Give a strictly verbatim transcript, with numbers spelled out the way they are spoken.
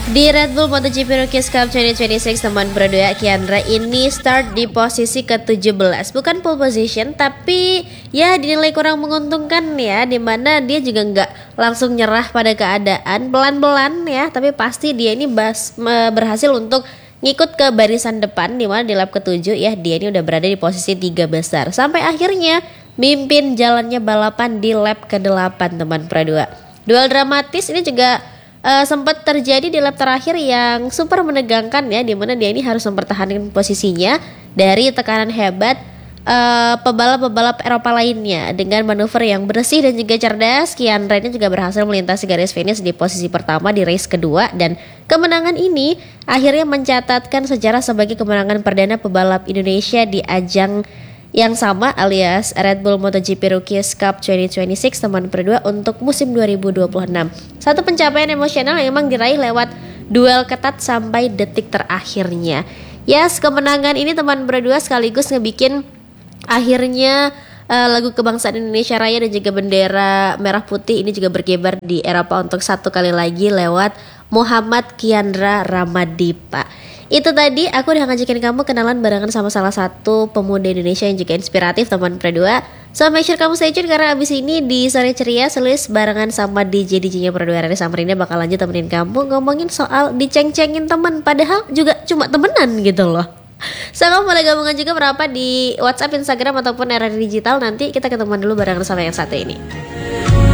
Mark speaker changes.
Speaker 1: Di Red Bull MotoGP Rookies Cup dua ribu dua puluh enam teman berdua Kiandra ini start di posisi ke tujuh belas. Bukan pole position tapi ya dinilai kurang menguntungkan ya, dimana dia juga nggak langsung nyerah pada keadaan, pelan-pelan ya, tapi pasti dia ini bas, berhasil untuk ngikut ke barisan depan, dimana di lap ketujuh ya dia ini udah berada di posisi tiga besar sampai akhirnya mimpin jalannya balapan di lap ke delapan teman berdua. Duel dramatis ini juga Uh, sempat terjadi di lap terakhir yang super menegangkan ya, dimana dia ini harus mempertahankan posisinya dari tekanan hebat uh, pebalap-pebalap Eropa lainnya. Dengan manuver yang bersih dan juga cerdas, Kiandra ini juga berhasil melintasi garis finish di posisi pertama di race kedua, dan kemenangan ini akhirnya mencatatkan sejarah sebagai kemenangan perdana pebalap Indonesia di ajang yang sama alias Red Bull MotoGP Rookies Cup dua ribu dua puluh enam teman berdua untuk musim dua ribu dua puluh enam. Satu pencapaian emosional yang memang diraih lewat duel ketat sampai detik terakhirnya. Yes, kemenangan ini teman berdua sekaligus ngebikin akhirnya uh, lagu kebangsaan Indonesia Raya dan juga bendera merah putih ini juga berkibar di Eropa untuk satu kali lagi lewat Muhammad Kiandra Ramadipa. Itu tadi aku udah ngajakin kamu kenalan barengan sama salah satu pemuda Indonesia yang juga inspiratif teman berdua. So make sure kamu stay tune karena abis ini di Sore Ceria Selis barengan sama D J D J-nya berdua Rari Samarinda bakal lanjut temenin kamu ngomongin soal diceng-cengin teman, padahal juga cuma temenan gitu loh. So kamu boleh gabungan juga berapa di WhatsApp, Instagram ataupun R R Digital. Nanti kita ketemuan dulu barengan sama yang satu ini.